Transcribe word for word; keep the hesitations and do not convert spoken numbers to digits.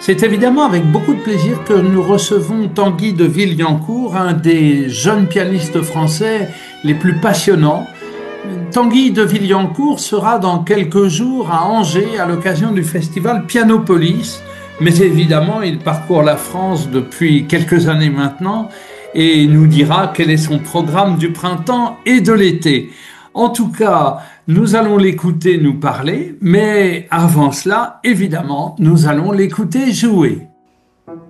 C'est évidemment avec beaucoup de plaisir que nous recevons Tanguy de Villancourt, un des jeunes pianistes français les plus passionnants. Tanguy de Villancourt sera dans quelques jours à Angers à l'occasion du festival Pianopolis, mais évidemment il parcourt la France depuis quelques années maintenant et nous dira quel est son programme du printemps et de l'été. En tout cas, nous allons l'écouter nous parler, mais avant cela, évidemment, nous allons l'écouter jouer.